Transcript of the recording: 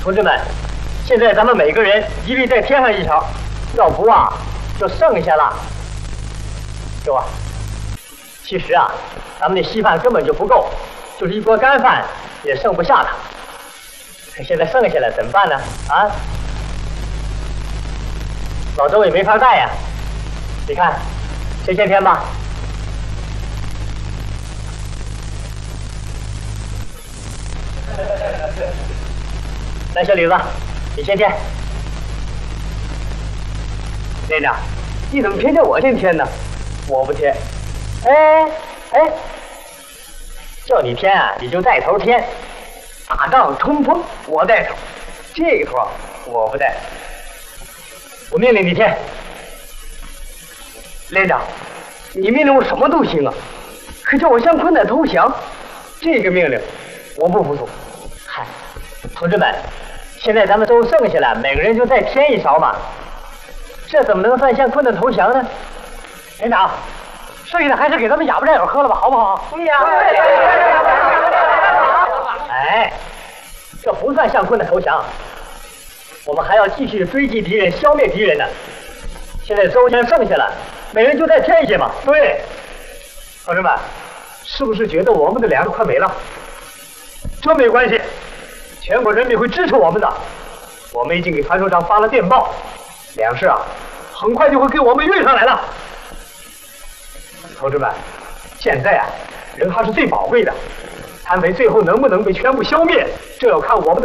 同志们，现在咱们每个人一律再添上一勺，要不啊，就剩下了。给我。其实啊，咱们那稀饭根本就不够，就是一锅干饭也剩不下了。可现在剩下了怎么办呢？啊？老周也没法带呀。你看，谁先添吧？来，小李子，你先添。连长，你怎么偏叫我先添呢？我不添。哎，叫你添啊，你就带头添。打仗冲锋，我带头，这个头我不带。我命令你添。连长，你命令我什么都行啊，可叫我向困难投降，这个命令我不服从。嗨，同志们，现在咱们都剩下了，每个人就再添一勺嘛，这怎么能算向困难投降呢？连长，剩下的还是给咱们哑巴战友喝了吧，好不好？对呀。哎，这不算向困难投降，我们还要继续追击敌人，消灭敌人呢。现在周先剩下了，每人就再添一些嘛。对，同志们，是不是觉得我们的粮食快没了？这没关系，全国人民会支持我们的。我们已经给团首长发了电报，粮食啊，很快就会给我们运上来了。同志们，现在啊，人还是最宝贵的，贪匪最后能不能被全部消灭，这要看我们的。